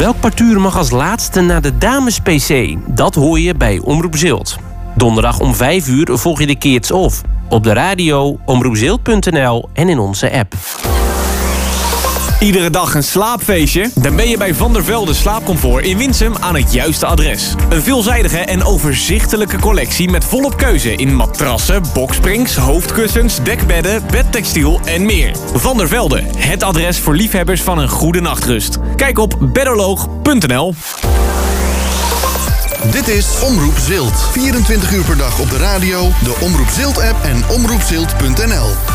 Welk partuur mag als laatste naar de dames-PC? Dat hoor je bij Omroep Zilt. Donderdag om 5 uur volg je de Kids Off. Op de radio, omroepzilt.nl en in onze app. Iedere dag een slaapfeestje? Dan ben je bij Van der Velde Slaapcomfort in Winsum aan het juiste adres. Een veelzijdige en overzichtelijke collectie met volop keuze in matrassen, boksprings, hoofdkussens, dekbedden, bedtextiel en meer. Van der Velde, het adres voor liefhebbers van een goede nachtrust. Kijk op bedderloog.nl. Dit is Omroep Zilt. 24 uur per dag op de radio, de Omroep Zilt app en omroepzilt.nl.